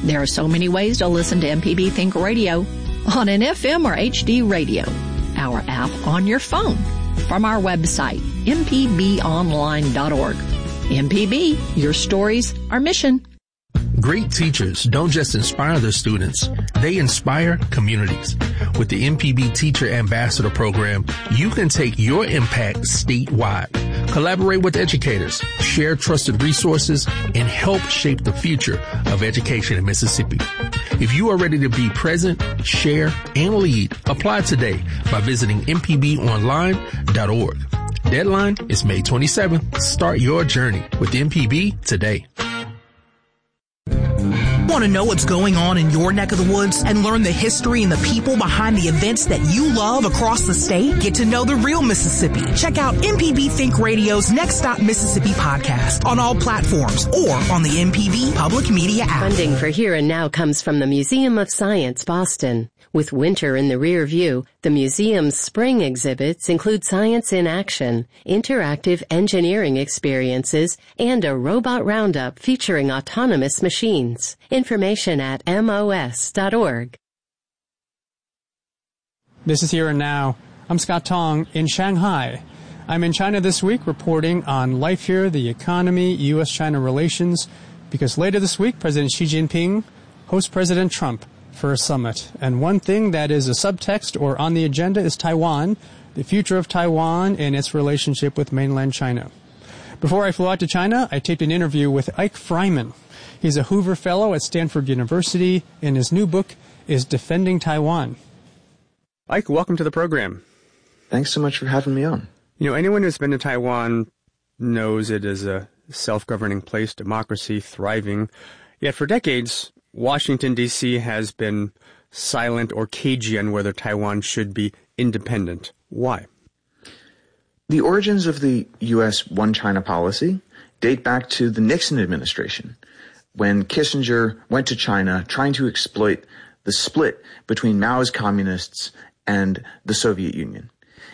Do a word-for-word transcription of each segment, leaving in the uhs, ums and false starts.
There are so many ways to listen to M P B Think Radio on an F M or H D radio, our app on your phone, from our website, m p b online dot org. M P B, your stories, our mission. Great teachers don't just inspire their students, they inspire communities. With the M P B Teacher Ambassador Program, you can take your impact statewide. Collaborate with educators, share trusted resources, and help shape the future of education in Mississippi. If you are ready to be present, share, and lead, apply today by visiting m p b online dot org. Deadline is May twenty-seventh. Start your journey with M P B today. Want to know what's going on in your neck of the woods and learn the history and the people behind the events that you love across the state? Get to know the real Mississippi. Check out M P B Think Radio's Next Stop Mississippi podcast on all platforms or on the M P B Public Media app. Funding for Here and Now comes from the Museum of Science, Boston. With winter in the rear view, the museum's spring exhibits include science in action, interactive engineering experiences, and a robot roundup featuring autonomous machines. Information at m o s dot org. This is Here and Now. I'm Scott Tong in Shanghai. I'm in China this week reporting on life here, the economy, U S China relations, because later this week, President Xi Jinping hosts President Trump for a summit. And one thing that is a subtext or on the agenda is Taiwan, the future of Taiwan and its relationship with mainland China. Before I flew out to China, I taped an interview with Ike Fryman. He's a Hoover Fellow at Stanford University, and his new book is Defending Taiwan. Ike, welcome to the program. Thanks so much for having me on. You know, anyone who's been to Taiwan knows it is a self-governing place, democracy, thriving. Yet for decades, Washington, D C has been silent or cagey on whether Taiwan should be independent. Why? The origins of the U S One China policy date back to the Nixon administration, when Kissinger went to China trying to exploit the split between Mao's communists and the Soviet Union.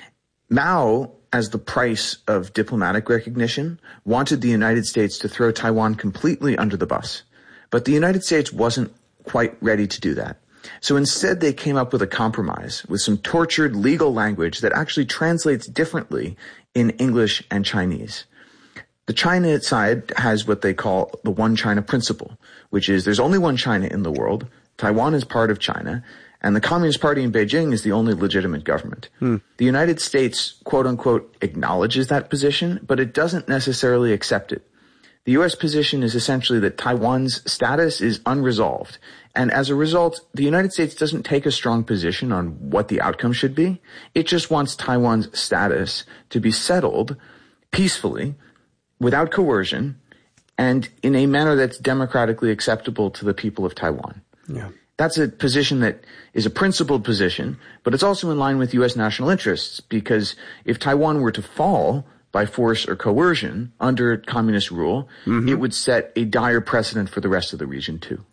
Mao, as the price of diplomatic recognition, wanted the United States to throw Taiwan completely under the bus. But the United States wasn't quite ready to do that. So instead, they came up with a compromise with some tortured legal language that actually translates differently in English and Chinese. The China side has what they call the One China principle, which is there's only one China in the world. Taiwan is part of China, and the Communist Party in Beijing is the only legitimate government. Hmm. The United States, quote unquote, acknowledges that position, but it doesn't necessarily accept it. The U S position is essentially that Taiwan's status is unresolved. And as a result, the United States doesn't take a strong position on what the outcome should be. It just wants Taiwan's status to be settled peacefully, without coercion, and in a manner that's democratically acceptable to the people of Taiwan. Yeah. That's a position that is a principled position, but it's also in line with U S national interests, because if Taiwan were to fall by force or coercion under communist rule, mm-hmm. it would set a dire precedent for the rest of the region too.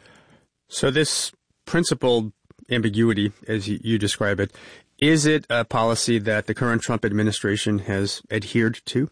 So this principled ambiguity, as you describe it, is it a policy that the current Trump administration has adhered to?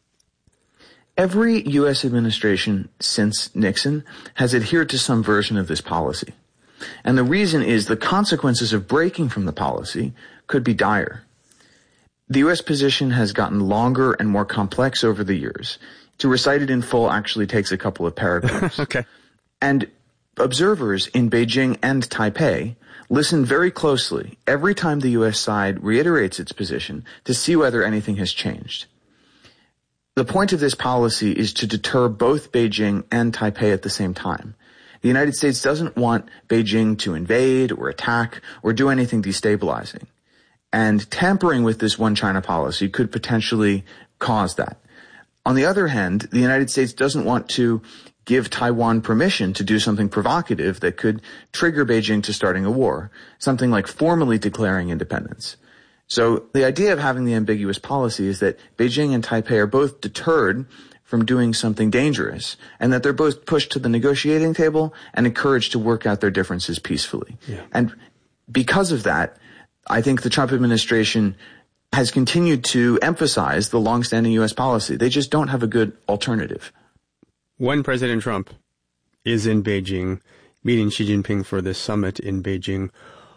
Every U S administration since Nixon has adhered to some version of this policy. And the reason is the consequences of breaking from the policy could be dire. The U S position has gotten longer and more complex over the years. To recite it in full actually takes a couple of paragraphs. Okay. And observers in Beijing and Taipei listen very closely every time the U S side reiterates its position to see whether anything has changed. The point of this policy is to deter both Beijing and Taipei at the same time. The United States doesn't want Beijing to invade or attack or do anything destabilizing. And tampering with this One China policy could potentially cause that. On the other hand, the United States doesn't want to give Taiwan permission to do something provocative that could trigger Beijing to starting a war, something like formally declaring independence. So the idea of having the ambiguous policy is that Beijing and Taipei are both deterred from doing something dangerous, and that they're both pushed to the negotiating table and encouraged to work out their differences peacefully. Yeah. And because of that, I think the Trump administration has continued to emphasize the longstanding U S policy. They just don't have a good alternative. When President Trump is in Beijing, meeting Xi Jinping for this summit in Beijing.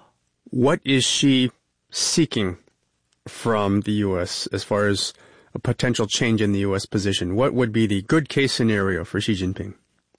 What is she seeking from the U S as far as a potential change in the U S position? What would be the good case scenario for Xi Jinping?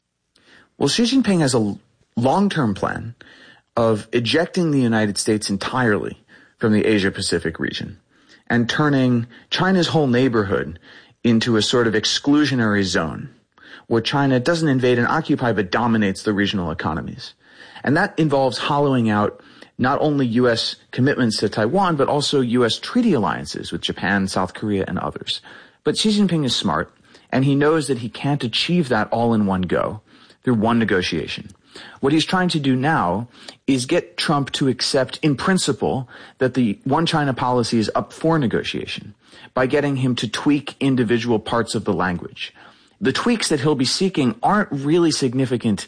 Well, Xi Jinping has a long-term plan of ejecting the United States entirely from the Asia-Pacific region and turning China's whole neighborhood into a sort of exclusionary zone where China doesn't invade and occupy but dominates the regional economies. And that involves hollowing out not only U S commitments to Taiwan, but also U S treaty alliances with Japan, South Korea, and others. But Xi Jinping is smart, and he knows that he can't achieve that all in one go through one negotiation. What he's trying to do now is get Trump to accept in principle that the one China policy is up for negotiation by getting him to tweak individual parts of the language. The tweaks that he'll be seeking aren't really significant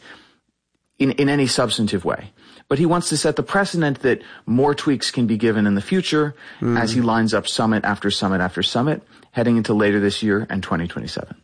in, in any substantive way. But he wants to set the precedent that more tweaks can be given in the future mm. as he lines up summit after summit after summit heading into later this year and twenty twenty-seven.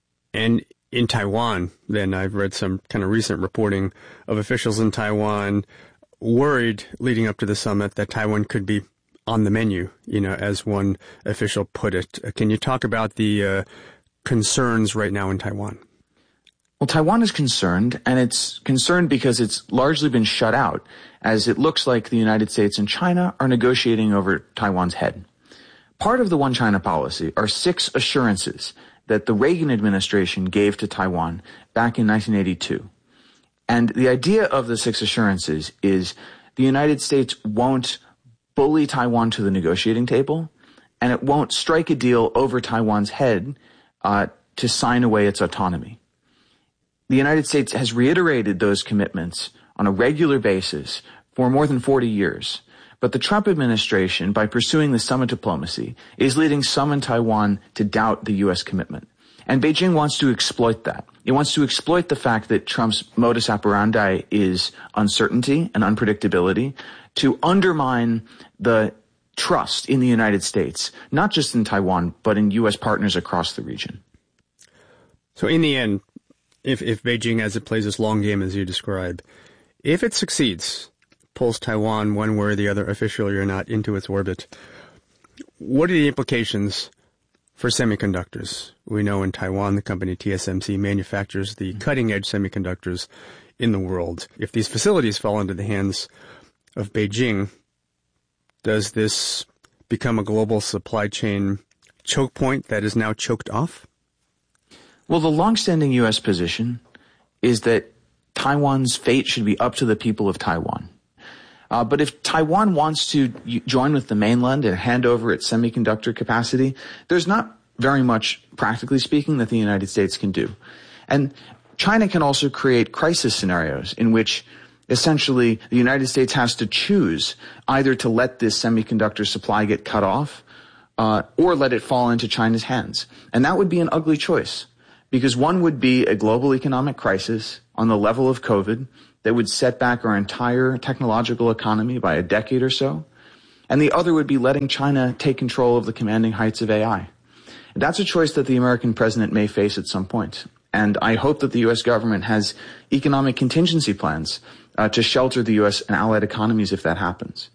And in Taiwan, then, I've read some kind of recent reporting of officials in Taiwan worried leading up to the summit that Taiwan could be on the menu, you know, as one official put it. Can you talk about the uh, concerns right now in Taiwan? Well, Taiwan is concerned, and it's concerned because it's largely been shut out, as it looks like the United States and China are negotiating over Taiwan's head. Part of the One China policy are six assurances that the Reagan administration gave to Taiwan back in nineteen eighty-two. And the idea of the six assurances is the United States won't bully Taiwan to the negotiating table, and it won't strike a deal over Taiwan's head uh, to sign away its autonomy. The United States has reiterated those commitments on a regular basis for more than forty years. But the Trump administration, by pursuing the summit diplomacy, is leading some in Taiwan to doubt the U S commitment. And Beijing wants to exploit that. It wants to exploit the fact that Trump's modus operandi is uncertainty and unpredictability to undermine the trust in the United States, not just in Taiwan, but in U S partners across the region. So in the end, if, if Beijing, as it plays this long game as you describe, if it succeeds, pulls Taiwan one way or the other, officially or not, into its orbit, what are the implications for semiconductors? We know in Taiwan, the company T S M C manufactures the cutting-edge semiconductors in the world. If these facilities fall into the hands of Beijing, does this become a global supply chain choke point that is now choked off? Well, the longstanding U S position is that Taiwan's fate should be up to the people of Taiwan. Uh, but if Taiwan wants to join with the mainland and hand over its semiconductor capacity, there's not very much, practically speaking, that the United States can do. And China can also create crisis scenarios in which essentially the United States has to choose either to let this semiconductor supply get cut off uh, or let it fall into China's hands. And that would be an ugly choice, because one would be a global economic crisis on the level of COVID that would set back our entire technological economy by a decade or so. And the other would be letting China take control of the commanding heights of A I. That's a choice that the American president may face at some point. And I hope that the U S government has economic contingency plans uh, to shelter the U S and allied economies if that happens.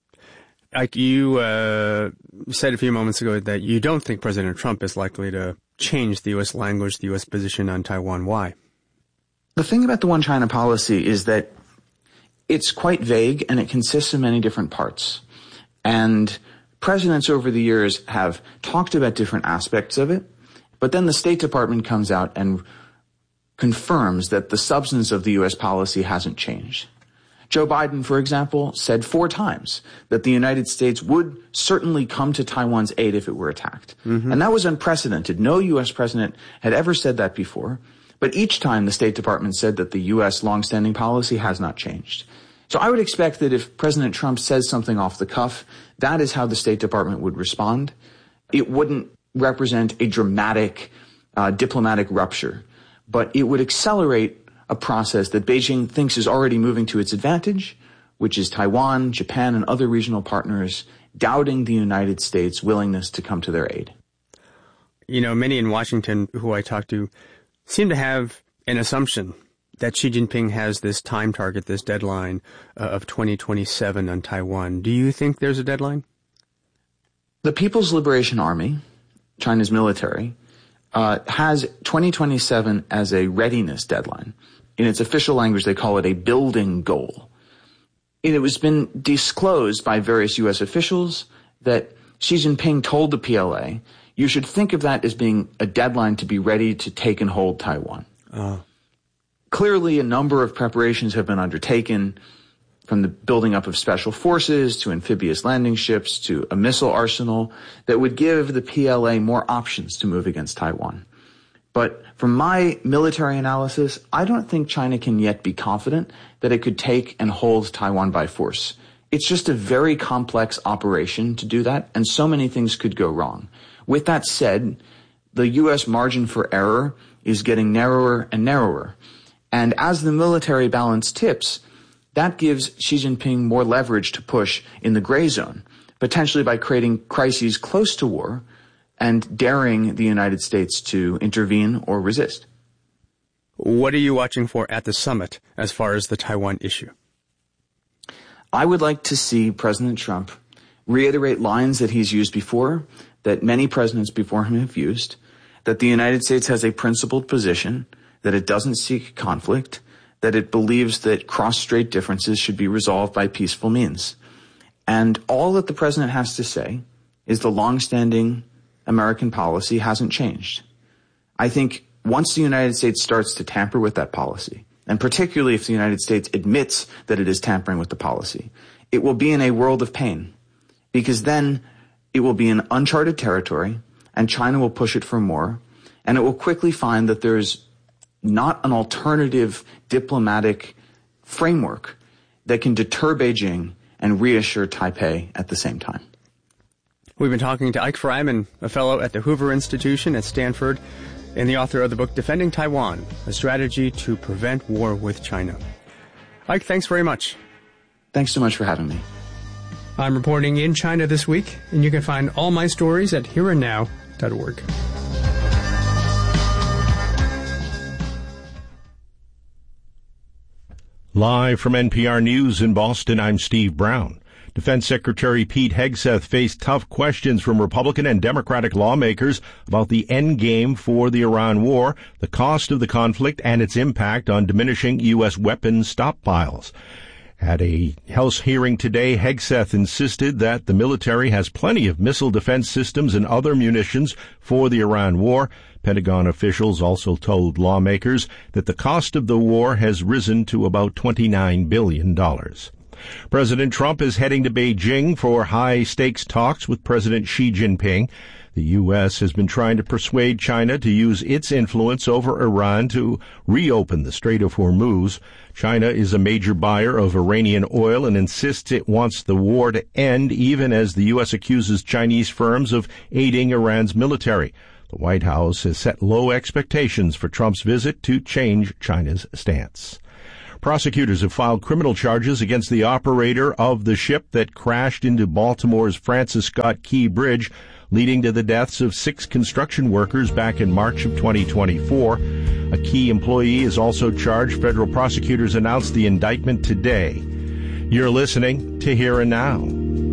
Like you uh, said a few moments ago that you don't think President Trump is likely to change the U S language, the U S position on Taiwan. Why? The thing about the One China policy is that it's quite vague and it consists of many different parts. And presidents over the years have talked about different aspects of it, but then the State Department comes out and confirms that the substance of the U S policy hasn't changed. Joe Biden, for example, said four times that the United States would certainly come to Taiwan's aid if it were attacked. Mm-hmm. And that was unprecedented. No U S president had ever said that before. But each time the State Department said that the U S longstanding policy has not changed. So I would expect that if President Trump says something off the cuff, that is how the State Department would respond. It wouldn't represent a dramatic uh, diplomatic rupture, but it would accelerate a process that Beijing thinks is already moving to its advantage, which is Taiwan, Japan, and other regional partners doubting the United States' willingness to come to their aid. You know, many in Washington who I talked to seem to have an assumption that Xi Jinping has this time target, this deadline uh, of twenty twenty-seven on Taiwan. Do you think there's a deadline? The People's Liberation Army, China's military, uh, has twenty twenty-seven as a readiness deadline. In its official language, they call it a building goal. It was been disclosed by various U S officials that Xi Jinping told the P L A, you should think of that as being a deadline to be ready to take and hold Taiwan. Uh. Clearly, a number of preparations have been undertaken, from the building up of special forces to amphibious landing ships to a missile arsenal that would give the P L A more options to move against Taiwan. But from my military analysis, I don't think China can yet be confident that it could take and hold Taiwan by force. It's just a very complex operation to do that, and so many things could go wrong. With that said, the U S margin for error is getting narrower and narrower. And as the military balance tips, that gives Xi Jinping more leverage to push in the gray zone, potentially by creating crises close to war and daring the United States to intervene or resist. What are you watching for at the summit as far as the Taiwan issue? I would like to see President Trump reiterate lines that he's used before, that many presidents before him have used, that the United States has a principled position, that it doesn't seek conflict, that it believes that cross-strait differences should be resolved by peaceful means. And all that the president has to say is the long-standing American policy hasn't changed. I think once the United States starts to tamper with that policy, and particularly if the United States admits that it is tampering with the policy, it will be in a world of pain, because then it will be in uncharted territory, and China will push it for more, and it will quickly find that there's not an alternative diplomatic framework that can deter Beijing and reassure Taipei at the same time. We've been talking to Ike Fryman, a fellow at the Hoover Institution at Stanford, and the author of the book Defending Taiwan, A Strategy to Prevent War with China. Ike, thanks very much. Thanks so much for having me. I'm reporting in China this week, and you can find all my stories at here and now dot org. Live from N P R News in Boston, I'm Steve Brown. Defense Secretary Pete Hegseth faced tough questions from Republican and Democratic lawmakers about the end game for the Iran war, the cost of the conflict, and its impact on diminishing U S weapons stockpiles. At a House hearing today, Hegseth insisted that the military has plenty of missile defense systems and other munitions for the Iran war. Pentagon officials also told lawmakers that the cost of the war has risen to about twenty-nine billion dollars. President Trump is heading to Beijing for high-stakes talks with President Xi Jinping. The U S has been trying to persuade China to use its influence over Iran to reopen the Strait of Hormuz. China is a major buyer of Iranian oil and insists it wants the war to end, even as the U S accuses Chinese firms of aiding Iran's military. The White House has set low expectations for Trump's visit to change China's stance. Prosecutors have filed criminal charges against the operator of the ship that crashed into Baltimore's Francis Scott Key Bridge, leading to the deaths of six construction workers back in March of twenty twenty-four. A key employee is also charged. Federal prosecutors announced the indictment today. You're listening to Here and Now.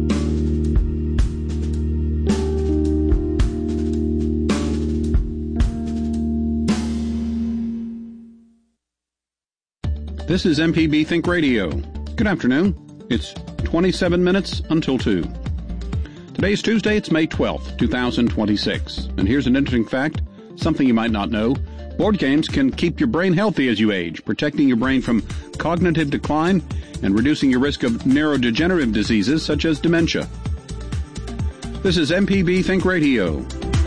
This is M P B Think Radio. Good afternoon. It's twenty-seven minutes until two. Today's Tuesday, it's May twelfth, twenty twenty-six. And here's an interesting fact, something you might not know. Board games can keep your brain healthy as you age, protecting your brain from cognitive decline and reducing your risk of neurodegenerative diseases such as dementia. This is M P B Think Radio.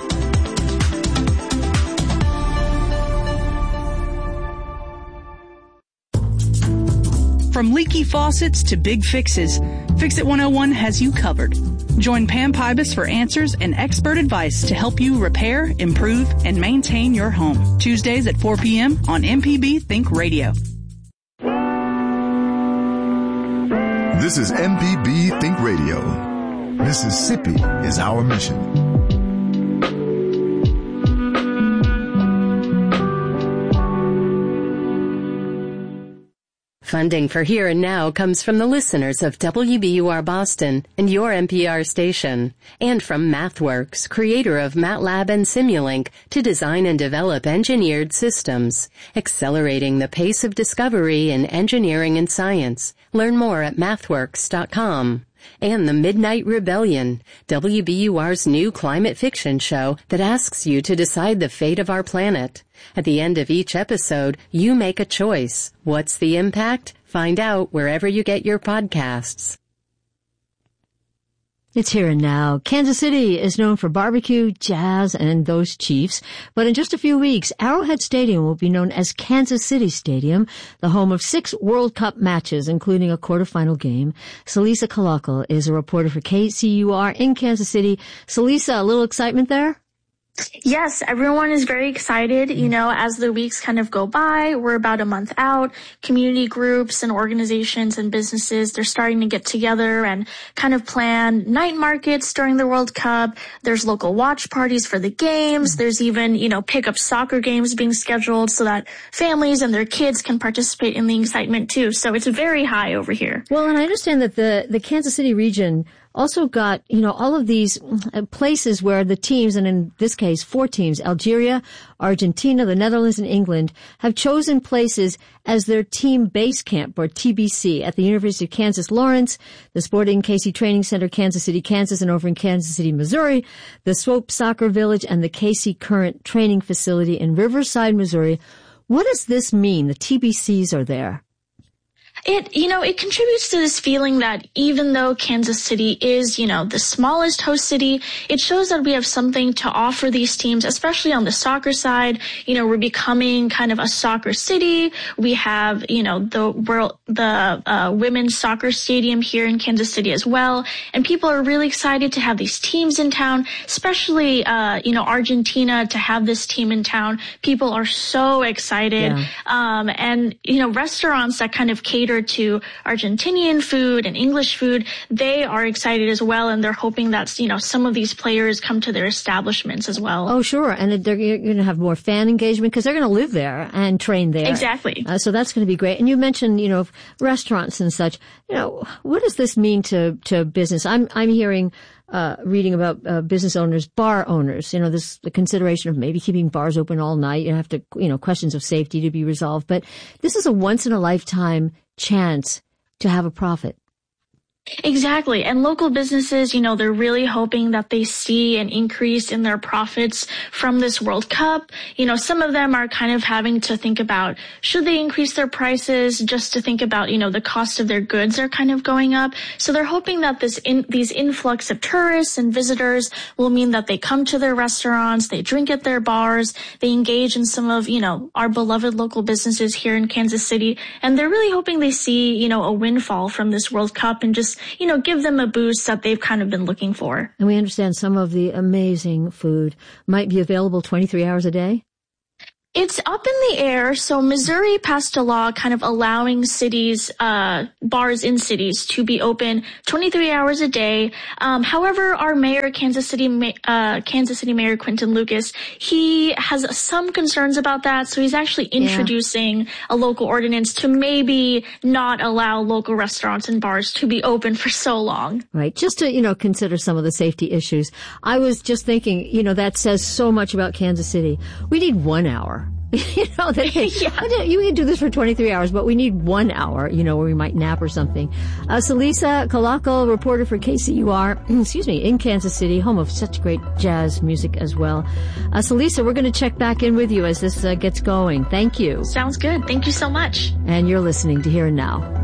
From leaky faucets to big fixes, Fix-It one oh one has you covered. Join Pam Pybus for answers and expert advice to help you repair, improve, and maintain your home. Tuesdays at four p.m. on M P B Think Radio. This is M P B Think Radio. Mississippi is our mission. Funding for Here and Now comes from the listeners of W B U R Boston and your N P R station, and from MathWorks, creator of MATLAB and Simulink, to design and develop engineered systems, accelerating the pace of discovery in engineering and science. Learn more at mathworks dot com. And The Midnight Rebellion, W B U R's new climate fiction show that asks you to decide the fate of our planet. At the end of each episode, you make a choice. What's the impact? Find out wherever you get your podcasts. It's Here and Now. Kansas City is known for barbecue, jazz, and those Chiefs. But in just a few weeks, Arrowhead Stadium will be known as Kansas City Stadium, the home of six World Cup matches, including a quarterfinal game. Celisa Kalakal is a reporter for K C U R in Kansas City. Celisa, a little excitement there? Yes, everyone is very excited. You know, as the weeks kind of go by, we're about a month out. Community groups and organizations and businesses, they're starting to get together and kind of plan night markets during the World Cup. There's local watch parties for the games. There's even, you know, pick-up soccer games being scheduled so that families and their kids can participate in the excitement too. So it's very high over here. Well, and I understand that the, the Kansas City region also got, you know, all of these places where the teams, and in this case, four teams, Algeria, Argentina, the Netherlands, and England, have chosen places as their team base camp, or T B C, at the University of Kansas Lawrence, the Sporting K C Training Center, Kansas City, Kansas, and over in Kansas City, Missouri, the Swope Soccer Village, and the K C Current Training Facility in Riverside, Missouri. What does this mean? The T B Cs are there. It, you know, it contributes to this feeling that even though Kansas City is, you know, the smallest host city, it shows that we have something to offer these teams, especially on the soccer side. You know, we're becoming kind of a soccer city. We have, you know, the world, the uh, women's soccer stadium here in Kansas City as well. And people are really excited to have these teams in town, especially, uh, you know, Argentina to have this team in town. People are so excited. Yeah. Um, and, you know, restaurants that kind of cater to Argentinian food and English food, they are excited as well, and they're hoping that, you know, some of these players come to their establishments as well. Oh, sure, and they're going to have more fan engagement because they're going to live there and train there. Exactly. Uh, so that's going to be great. And you mentioned, you know, restaurants and such. You know, what does this mean to to business? I'm I'm hearing. Uh, reading about uh, business owners, bar owners, you know, this the consideration of maybe keeping bars open all night. You have to, you know, questions of safety to be resolved. But this is a once in a lifetime chance to have a profit. Exactly. And local businesses, you know, they're really hoping that they see an increase in their profits from this World Cup. You know, some of them are kind of having to think about, should they increase their prices, just to think about, you know, the cost of their goods are kind of going up. So they're hoping that this in, these influx of tourists and visitors will mean that they come to their restaurants, they drink at their bars, they engage in some of, you know, our beloved local businesses here in Kansas City. And they're really hoping they see, you know, a windfall from this World Cup and just, you know, give them a boost that they've kind of been looking for. And we understand some of the amazing food might be available twenty-three hours a day? It's up in the air. So Missouri passed a law kind of allowing cities, uh, bars in cities to be open twenty-three hours a day. Um, however, our mayor, Kansas City, uh, Kansas City Mayor Quinton Lucas, he has some concerns about that. So he's actually introducing yeah. a local ordinance to maybe not allow local restaurants and bars to be open for so long. Right. Just to, you know, consider some of the safety issues. I was just thinking, you know, that says so much about Kansas City. We need one hour. You know, they, yeah. you can do this for twenty-three hours, but we need one hour, you know, where we might nap or something. Uh, Celisa Kalakal, reporter for K C U R, excuse me, in Kansas City, home of such great jazz music as well. Uh, Celisa, we're going to check back in with you as this uh, gets going. Thank you. Sounds good. Thank you so much. And you're listening to Here and Now.